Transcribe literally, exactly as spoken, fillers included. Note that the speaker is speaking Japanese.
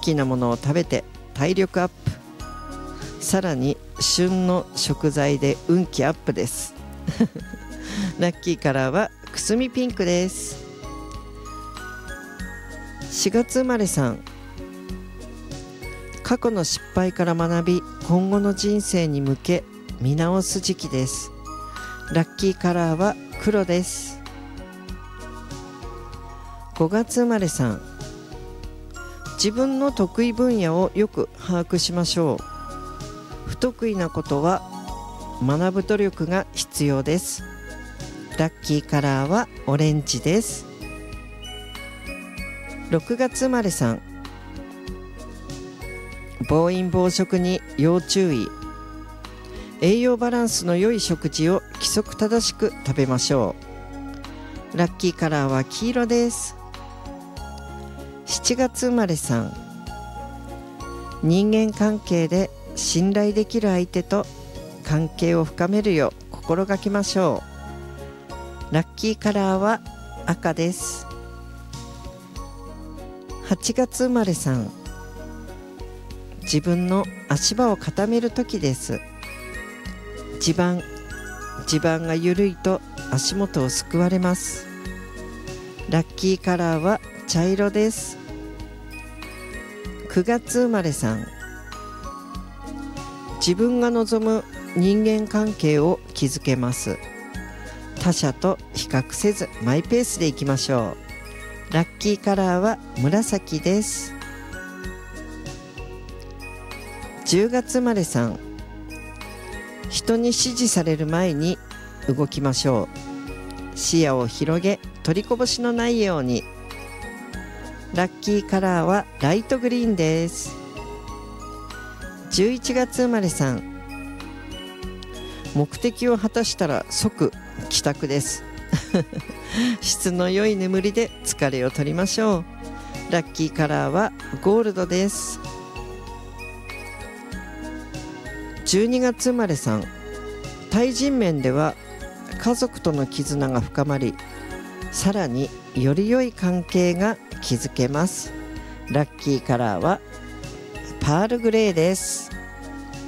きなものを食べて体力アップ。さらに旬の食材で運気アップですラッキーカラーはくすみピンクです。しがつ生まれさん、過去の失敗から学び今後の人生に向け見直す時期です。ラッキーカラーは黒です。ごがつ生まれさん、自分の得意分野をよく把握しましょう。不得意なことは学ぶ努力が必要です。ラッキーカラーはオレンジです。ろくがつ生まれさん、暴飲暴食に要注意。栄養バランスの良い食事を規則正しく食べましょう。ラッキーカラーは黄色です。しちがつ生まれさん、人間関係で信頼できる相手と関係を深めるよう心がけましょう。ラッキーカラーは赤です。はちがつ生まれさん、自分の足場を固める時です。地盤地盤が緩いと足元をすくわれます。ラッキーカラーは茶色です。くがつ生まれさん、自分が望む人間関係を築けます。他者と比較せずマイペースでいきましょう。ラッキーカラーは紫です。じゅうがつ生まれさん、人に指示される前に動きましょう。視野を広げ取りこぼしのないように。ラッキーカラーはライトグリーンです。じゅういちがつ生まれさん、目的を果たしたら即帰宅です質の良い眠りで疲れを取りましょう。ラッキーカラーはゴールドです。じゅうにがつ生まれさん、対人面では家族との絆が深まり、さらにより良い関係が築けます。ラッキーカラーはパールグレーです。